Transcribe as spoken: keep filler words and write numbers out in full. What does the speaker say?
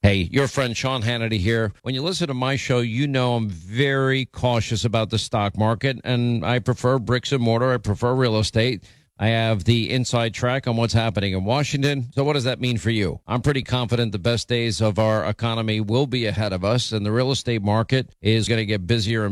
Hey, your friend Sean Hannity here. When you listen to my show, you know I'm very cautious about the stock market, and I prefer bricks and mortar. I prefer real estate. I have the inside track on what's happening in Washington. So what does that mean for you? I'm pretty confident the best days of our economy will be ahead of us, and the real estate market is going to get busier and